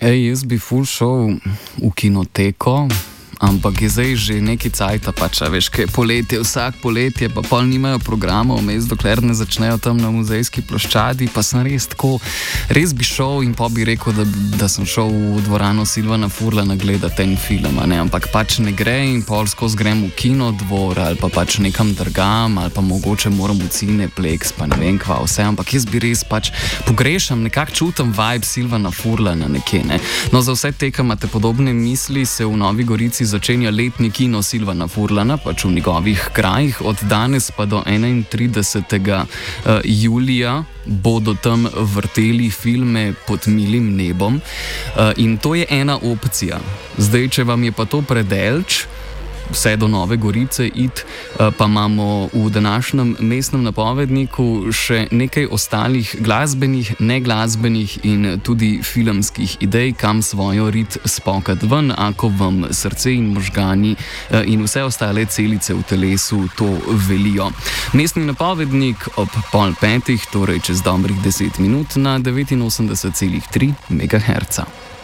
Jaz bi ful šel v kinoteko, ampak je zdaj že neki cajt, pač, veš, kaj je poletje, vsak poletje, pa pol nimajo programov, vmes, dokler ne začnejo tam na muzejski ploščadi, pa sem res bi šel in pa bi rekel, da sem šel v dvorano Silvana Furlana gledati ten film, ne? Ampak pač ne gre in pol skozi grem v kinodvor ali pa pač nekam drgam ali pa mogoče moram v Cineplex, pa ne vem kva vse, ampak jaz bi res pač pogrešam, nekako čutim vibe Silvana Furlana nekje, ne? No, za vse te, ki imate podobne misli, se v Novi Gorici začenja letni kino Silvana Furlana, pač v njegovih krajih. Od danes pa do 31. julija bodo tam vrteli filme Pod milim nebom. In to je ena opcija. Zdaj, če vam je pa to predelč, vse do Nove Gorice pa imamo v današnjem mestnem napovedniku še nekaj ostalih glasbenih, neglasbenih in tudi filmskih idej, kam svojo rit spokati ven, ako vam srce in možgani in vse ostale celice v telesu to velijo. Mestni napovednik ob 4:30, torej čez dobrih 10 minut na 89,3 MHz.